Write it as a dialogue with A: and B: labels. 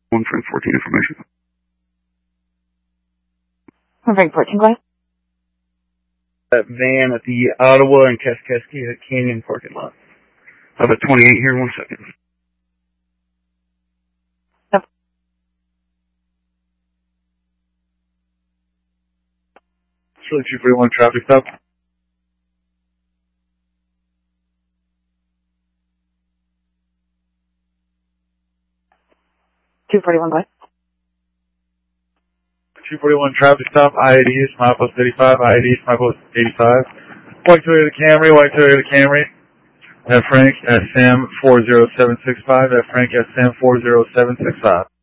A: 1 Frank 14 information.
B: 1 Frank 14, go ahead.
A: That van at the Ottawa and Kaskaskia Canyon parking lot. I have a 28 here, 1 second.
B: Yep.
A: It's really 241 traffic stop.
B: 241, go ahead.
A: 241 traffic stop, IAD is milepost 85, IAD is milepost 85. White Toyota Camry, white Toyota Camry. Frank SM 40765, Frank SM 40765.